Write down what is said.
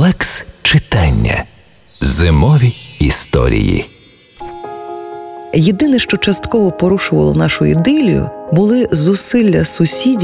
Рефлекс читання. Зимові історії. Єдине, що частково порушувало нашу ідилію, були зусилля сусідів